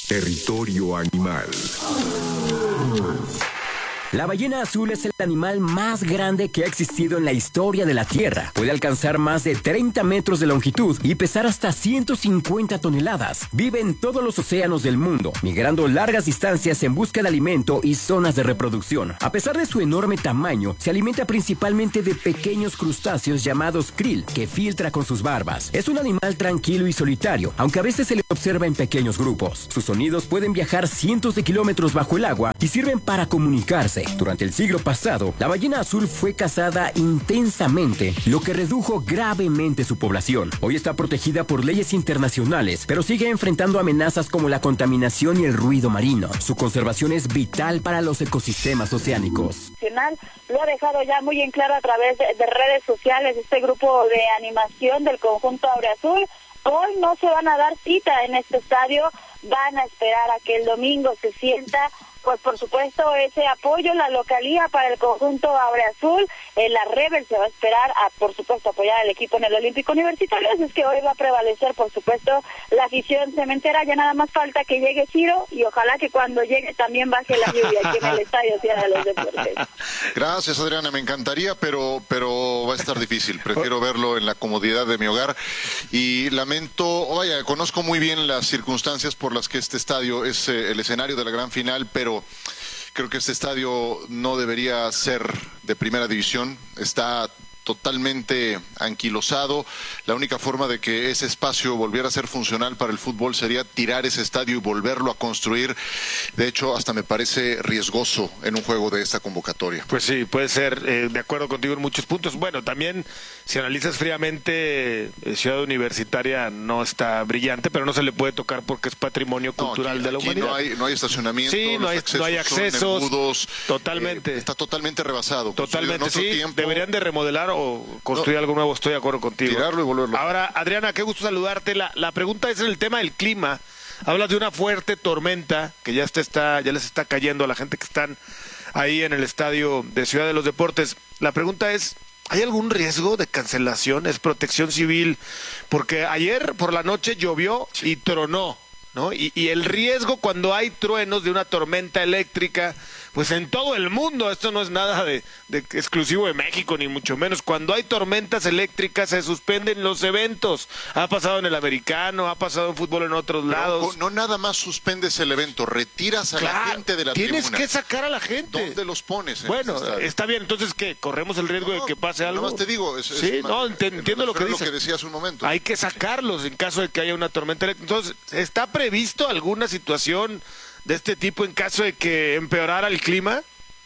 Territorio Animal. La ballena azul es el animal más grande que ha existido en la historia de la Tierra. Puede alcanzar más de 30 metros de longitud y pesar hasta 150 toneladas. Vive en todos los océanos del mundo, migrando largas distancias en busca de alimento y zonas de reproducción. A pesar de su enorme tamaño, se alimenta principalmente de pequeños crustáceos llamados krill, que filtra con sus barbas. Es un animal tranquilo y solitario, aunque a veces se le observa en pequeños grupos. Sus sonidos pueden viajar cientos de kilómetros bajo el agua y sirven para comunicarse. Durante el siglo pasado, la ballena azul fue cazada intensamente, lo que redujo gravemente su población. Hoy está protegida por leyes internacionales, pero sigue enfrentando amenazas como la contaminación y el ruido marino. Su conservación es vital para los ecosistemas oceánicos. Lo ha dejado ya muy en claro a través de redes sociales este grupo de animación del conjunto Aureazul. Hoy no se van a dar cita en este estadio, van a esperar a que el domingo se sienta, pues por supuesto ese apoyo, la localía para el conjunto Aureazul. La Rebel se va a esperar a, por supuesto, apoyar al equipo en el Olímpico Universitario. Así es que hoy va a prevalecer, por supuesto, la afición cementera. Ya nada más falta que llegue Ciro y ojalá que cuando llegue también baje la lluvia aquí en el Estadio Ciudad de los Deportes. Gracias, Adriana, me encantaría, pero va a estar difícil. Prefiero verlo en la comodidad de mi hogar y lamento, vaya, conozco muy bien las circunstancias por las que este estadio es el escenario de la gran final, pero creo que este estadio no debería ser de primera división. Está totalmente anquilosado. La única forma de que ese espacio volviera a ser funcional para el fútbol sería tirar ese estadio y volverlo a construir. De hecho, hasta me parece riesgoso en un juego de esta convocatoria. Pues sí, puede ser, de acuerdo contigo en muchos puntos. Bueno, también, si analizas fríamente, Ciudad Universitaria no está brillante, pero no se le puede tocar porque es patrimonio cultural de la humanidad. No hay estacionamiento, sí, no hay accesos, embudos, totalmente. Está totalmente rebasado. Totalmente, sí. Tiempo, deberían de remodelar o construir algo nuevo. Estoy de acuerdo contigo. Tirarlo y volverlo. Ahora, Adriana, qué gusto saludarte. La pregunta es en el tema del clima. Hablas de una fuerte tormenta que ya les está cayendo a la gente que están ahí en el estadio de Ciudad de los Deportes. La pregunta es, ¿hay algún riesgo de cancelación? ¿Es protección civil? Porque ayer por la noche llovió y tronó, ¿no? Y el riesgo cuando hay truenos de una tormenta eléctrica, pues en todo el mundo, esto no es nada de exclusivo de México, ni mucho menos. Cuando hay tormentas eléctricas se suspenden los eventos. Ha pasado en el americano, ha pasado en fútbol en otros lados. No nada más suspendes el evento, retiras a la gente de la tribuna. Tienes que sacar a la gente. ¿Dónde los pones? Bueno, está bien, entonces ¿qué? ¿Corremos el riesgo de que pase algo? Nada más te digo. Entiendo lo que dices. Lo que decía hace un momento. Hay que sacarlos en caso de que haya una tormenta eléctrica. Entonces, ¿está previsto alguna situación de este tipo en caso de que empeorara el clima?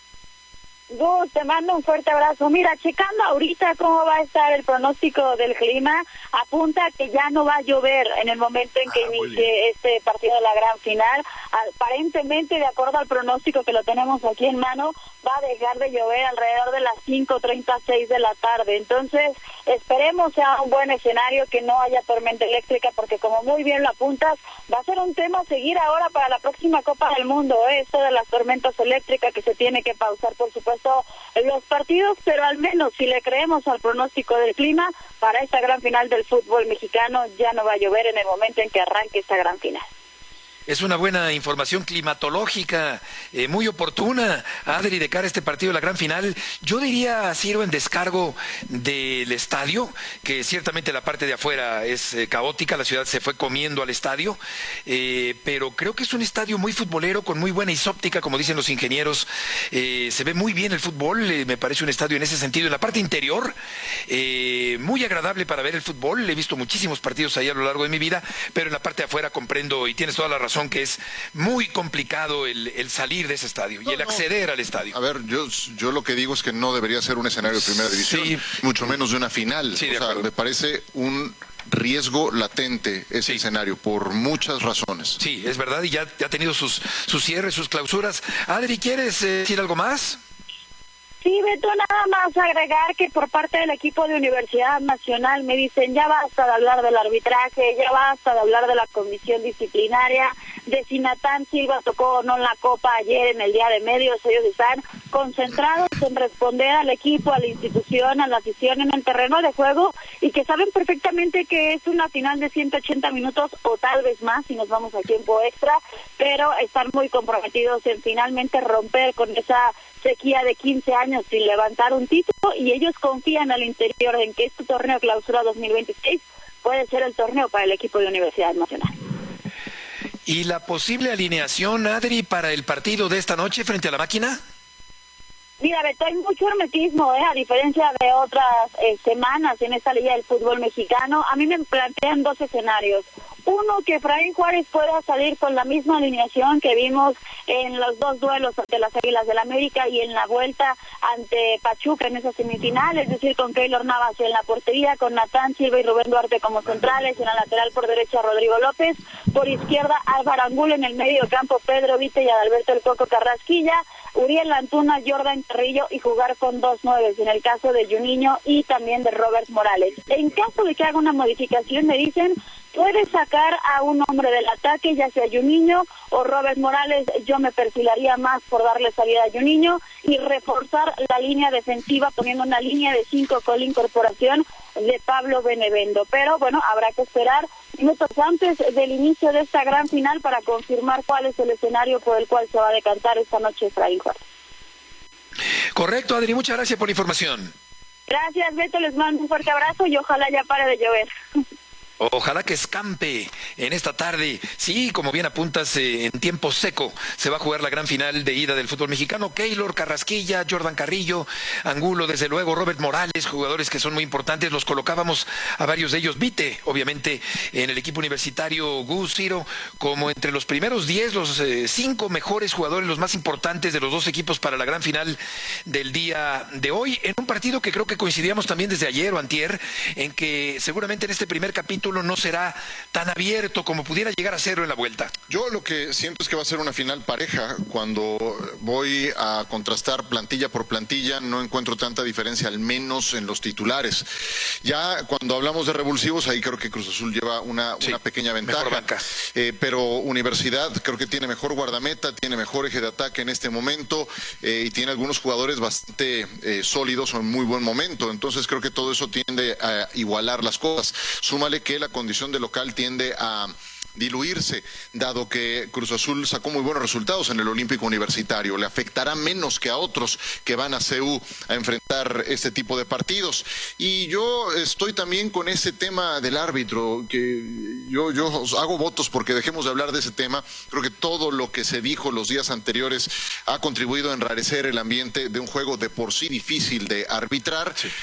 Gus, te mando un fuerte abrazo. Mira, checando ahorita cómo va a estar el pronóstico del clima, apunta que ya no va a llover en el momento en que inicie este partido de la gran final. Aparentemente, de acuerdo al pronóstico que lo tenemos aquí en mano, va a dejar de llover alrededor de las 5:36 de la tarde. Entonces, esperemos sea un buen escenario, que no haya tormenta eléctrica, porque como muy bien lo apuntas, va a ser un tema a seguir ahora para la próxima Copa del Mundo, esto de las tormentas eléctricas, que se tiene que pausar, por supuesto, los partidos, pero al menos si le creemos al pronóstico del clima, para esta gran final del fútbol mexicano ya no va a llover en el momento en que arranque esta gran final. Es una buena información climatológica, muy oportuna, Adri, de cara a este partido de la gran final. Yo diría, Ciro, en descargo del estadio, que ciertamente la parte de afuera es caótica, la ciudad se fue comiendo al estadio, pero creo que es un estadio muy futbolero, con muy buena isóptica, como dicen los ingenieros. Se ve muy bien el fútbol, me parece un estadio en ese sentido. En la parte interior, muy agradable para ver el fútbol. He visto muchísimos partidos ahí a lo largo de mi vida, pero en la parte de afuera comprendo, y tienes toda la razón, que es muy complicado el salir de ese estadio y el acceder al estadio. A ver, yo lo que digo es que no debería ser un escenario de primera división, sí, mucho menos de una final. Sí, me parece un riesgo latente ese escenario, por muchas razones. Sí, es verdad, y ya ha tenido sus cierres, sus clausuras. Adri, ¿quieres decir algo más? Sí, Beto, nada más agregar que por parte del equipo de Universidad Nacional me dicen, ya basta de hablar del arbitraje, ya basta de hablar de la comisión disciplinaria, de si Natán Silva tocó o no la copa ayer en el día de medios. Ellos están concentrados en responder al equipo, a la institución, a la afición en el terreno de juego, y que saben perfectamente que es una final de 180 minutos o tal vez más si nos vamos a tiempo extra, pero están muy comprometidos en finalmente romper con esa sequía de 15 años sin levantar un título, y ellos confían al interior en que este torneo clausura 2026 puede ser el torneo para el equipo de Universidad Nacional. ¿Y la posible alineación, Adri, para el partido de esta noche frente a la Máquina? Mira, Beto, hay mucho hermetismo, a diferencia de otras semanas en esta liga del fútbol mexicano. A mí me plantean dos escenarios. Uno, que Efraín Juárez pueda salir con la misma alineación que vimos en los dos duelos ante las Águilas del América y en la vuelta ante Pachuca en esa semifinal, es decir, con Keylor Navas en la portería, con Natán Silva y Rubén Duarte como centrales, en la lateral por derecha Rodrigo López, por izquierda Álvaro Angulo, en el medio campo Pedro Vite y Adalberto El Coco Carrasquilla, Uriel Antuna, Jordan Carrillo, y jugar con 2 9 en el caso de Juninho y también de Robert Morales. En caso de que haga una modificación, me dicen, puede sacar a un hombre del ataque, ya sea Juninho o Robert Morales. Yo me perfilaría más por darle salida a Juninho y reforzar la línea defensiva poniendo una línea de 5 con la incorporación de Pablo Benevendo. Pero bueno, habrá que esperar minutos antes del inicio de esta gran final para confirmar cuál es el escenario por el cual se va a decantar esta noche Efraín Juárez. Correcto, Adri, muchas gracias por la información. Gracias, Beto, les mando un fuerte abrazo y ojalá ya pare de llover. Ojalá que escampe en esta tarde. Sí, como bien apuntas, en tiempo seco se va a jugar la gran final de ida del fútbol mexicano. Keylor, Carrasquilla, Jordan Carrillo, Angulo, desde luego, Robert Morales, jugadores que son muy importantes. Los colocábamos a varios de ellos. Vite, obviamente, en el equipo universitario, Gus, Ciro, como entre los primeros 10, los 5 mejores jugadores, los más importantes de los dos equipos para la gran final del día de hoy. En un partido que creo que coincidíamos también desde ayer o antier, en que seguramente en este primer capítulo no será tan abierto como pudiera llegar a serlo en la vuelta. Yo lo que siento es que va a ser una final pareja. Cuando voy a contrastar plantilla por plantilla, no encuentro tanta diferencia, al menos en los titulares. Ya cuando hablamos de revulsivos, ahí creo que Cruz Azul lleva una pequeña ventaja. Pero Universidad creo que tiene mejor guardameta, tiene mejor eje de ataque en este momento, y tiene algunos jugadores bastante sólidos o en muy buen momento. Entonces creo que todo eso tiende a igualar las cosas. Súmale que la condición de local tiende a diluirse, dado que Cruz Azul sacó muy buenos resultados en el Olímpico Universitario. Le afectará menos que a otros que van a CU a enfrentar este tipo de partidos. Y yo estoy también con ese tema del árbitro, que yo hago votos porque dejemos de hablar de ese tema. Creo que todo lo que se dijo los días anteriores ha contribuido a enrarecer el ambiente de un juego de por sí difícil de arbitrar. Sí.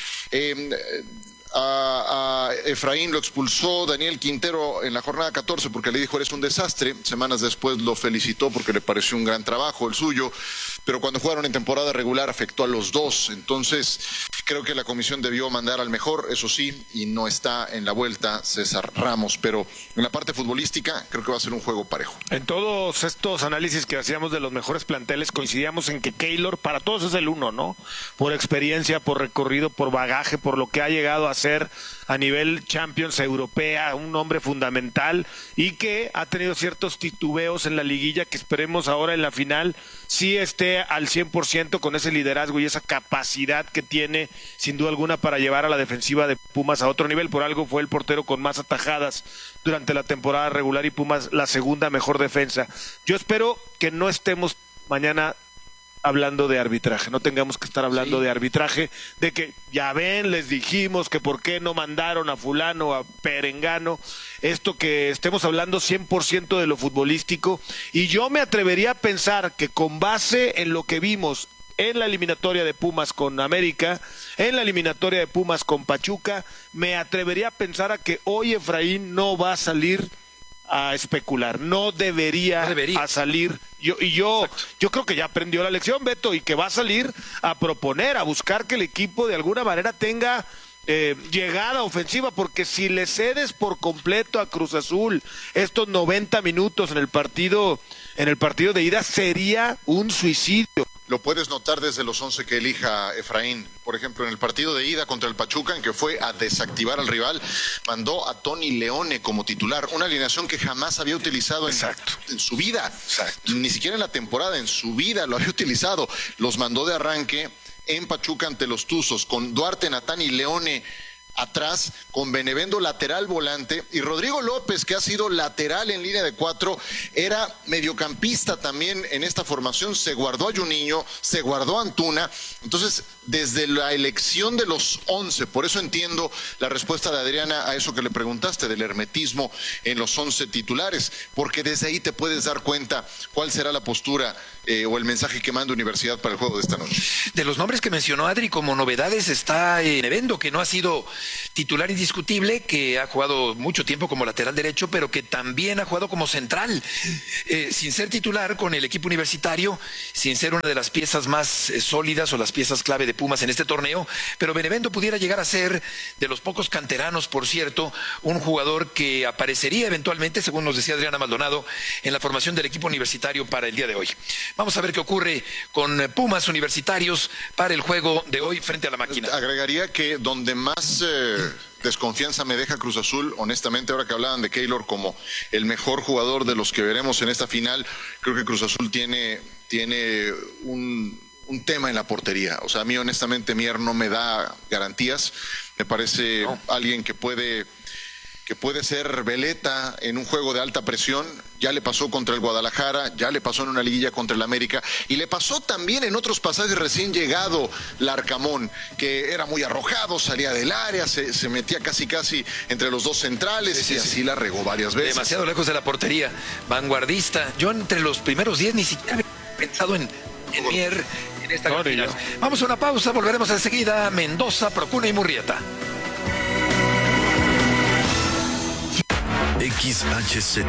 A Efraín lo expulsó Daniel Quintero en la jornada 14 porque le dijo eres un desastre. Semanas después lo felicitó porque le pareció un gran trabajo el suyo, pero cuando jugaron en temporada regular afectó a los dos. Entonces creo que la comisión debió mandar al mejor, eso sí, y no está en la vuelta César Ramos, pero en la parte futbolística creo que va a ser un juego parejo. En todos estos análisis que hacíamos de los mejores planteles coincidíamos en que Keylor para todos es el uno, ¿no? Por experiencia, por recorrido, por bagaje, por lo que ha llegado a ser a nivel Champions Europea, un hombre fundamental, y que ha tenido ciertos titubeos en la liguilla, que esperemos ahora en la final sí esté al 100% con ese liderazgo y esa capacidad que tiene sin duda alguna para llevar a la defensiva de Pumas a otro nivel. Por algo fue el portero con más atajadas durante la temporada regular y Pumas la segunda mejor defensa. Yo espero que no estemos mañana hablando de arbitraje, no tengamos que estar hablando de arbitraje, de que ya ven, les dijimos que por qué no mandaron a fulano, a perengano, esto que estemos hablando 100% de lo futbolístico, y yo me atrevería a pensar que con base en lo que vimos en la eliminatoria de Pumas con América, en la eliminatoria de Pumas con Pachuca, me atrevería a pensar a que hoy Efraín no va a salir a especular, no debería a salir. Yo creo que ya aprendió la lección, Beto, y que va a salir a proponer, a buscar que el equipo de alguna manera tenga llegada ofensiva, porque si le cedes por completo a Cruz Azul estos 90 minutos en el partido de ida, sería un suicidio. lo puedes notar desde los 11 que elija Efraín. Por ejemplo, en el partido de ida contra el Pachuca, en que fue a desactivar al rival, mandó a Tony Leone como titular, una alineación que jamás había utilizado en su vida. Exacto. Ni siquiera en la temporada, en su vida lo había utilizado. Los mandó de arranque en Pachuca ante los Tuzos, con Duarte, Natán y Leone atrás, con Benevendo lateral volante, y Rodrigo López, que ha sido lateral en línea de 4, era mediocampista también en esta formación. Se guardó a Juninho, se guardó a Antuna. Entonces, desde la elección de los 11, por eso entiendo la respuesta de Adriana a eso que le preguntaste, del hermetismo en los 11 titulares, porque desde ahí te puedes dar cuenta cuál será la postura o el mensaje que manda Universidad para el juego de esta noche. De los nombres que mencionó Adri como novedades está Benevendo, que no ha sido titular indiscutible, que ha jugado mucho tiempo como lateral derecho, pero que también ha jugado como central, sin ser titular con el equipo universitario, sin ser una de las piezas más sólidas o las piezas clave de Pumas en este torneo, pero Benevendo pudiera llegar a ser, de los pocos canteranos, por cierto, un jugador que aparecería eventualmente, según nos decía Adriana Maldonado, en la formación del equipo universitario para el día de hoy. Vamos a ver qué ocurre con Pumas Universitarios para el juego de hoy frente a la Máquina. Agregaría que donde más desconfianza me deja Cruz Azul, honestamente, ahora que hablaban de Keylor como el mejor jugador de los que veremos en esta final, creo que Cruz Azul tiene un tema en la portería. O sea, a mí honestamente Mier no me da garantías. Me parece alguien que puede ser veleta en un juego de alta presión. Ya le pasó contra el Guadalajara, ya le pasó en una liguilla contra el América, y le pasó también en otros pasajes recién llegado Larcamón, que era muy arrojado, salía del área, se metía casi entre los dos centrales, y así la regó varias veces. Demasiado lejos de la portería, vanguardista. Yo entre los primeros 10 ni siquiera había pensado en Mier en esta gran final. Vamos a una pausa, volveremos enseguida. Mendoza, Procuna y Murrieta. XHZ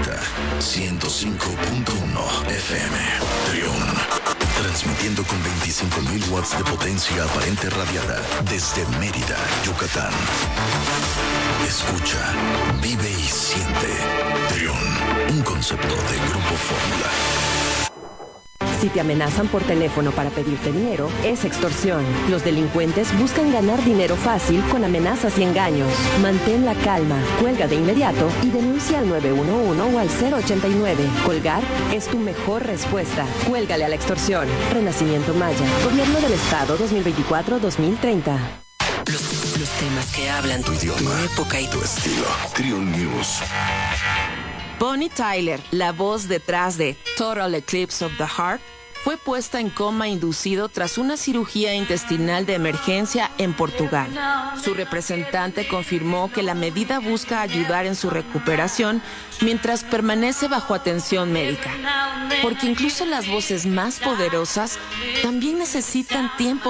105.1 FM Triun, transmitiendo con 25.000 watts de potencia aparente radiada desde Mérida, Yucatán. Escucha, vive y siente. Triun, un concepto de Grupo Fórmula. Si te amenazan por teléfono para pedirte dinero, es extorsión. Los delincuentes buscan ganar dinero fácil con amenazas y engaños. Mantén la calma, cuelga de inmediato y denuncia al 911 o al 089. Colgar es tu mejor respuesta. Cuélgale a la extorsión. Renacimiento Maya. Gobierno del Estado 2024-2030. Los temas que hablan tu idioma, tu época y tu estilo. Triun News. Bonnie Tyler, la voz detrás de Total Eclipse of the Heart, fue puesta en coma inducido tras una cirugía intestinal de emergencia en Portugal. Su representante confirmó que la medida busca ayudar en su recuperación mientras permanece bajo atención médica, porque incluso las voces más poderosas también necesitan tiempo